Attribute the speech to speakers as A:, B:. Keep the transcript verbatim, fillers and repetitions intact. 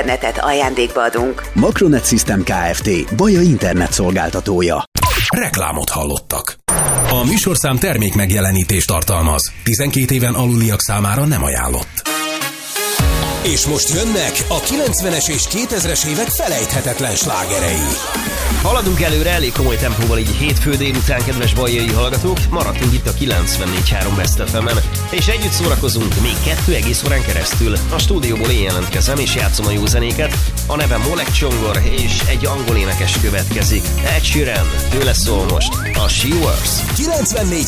A: internetet ajándékba adunk.
B: Makronet System Kft. Baja internet szolgáltatója.
C: Reklámot hallottak. A műsorszám termék megjelenítést tartalmaz. tizenkét éven aluliak számára nem ajánlott. És most jönnek a kilencvenes és kétezres évek felejthetetlen slágerei.
D: Haladunk előre elég komoly tempóval így hétfő délután, kedves bajai hallgatók. Maradtunk itt a kilencvennégy három Best ef emen, és együtt szórakozunk még kettő egész órán keresztül. A stúdióból én jelentkezem, és játszom a jó zenéket. A nevem Molek Csongor, és egy angol énekes következik. Ed Sheeran, tőle szól most a She Works.
C: kilencvennégy